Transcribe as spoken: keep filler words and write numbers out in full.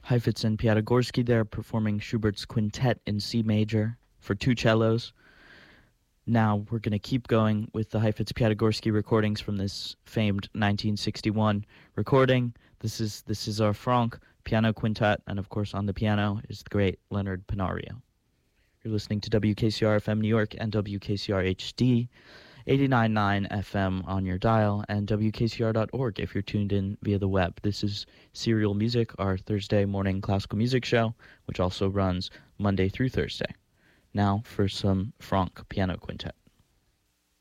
Heifetz and Piatigorsky there performing Schubert's Quintet in C major for two cellos. Now we're going to keep going with the Heifetz-Piatigorsky recordings from this famed nineteen sixty-one recording. This is this is our Franck piano quintet, and of course on the piano is the great Leonard Pinario. You're listening to W K C R F M New York and W K C R H D, eighty-nine point nine F M on your dial, and W K C R dot org if you're tuned in via the web. This is Serial Music, our Thursday morning classical music show, which also runs Monday through Thursday. Now for some Franck piano quintet.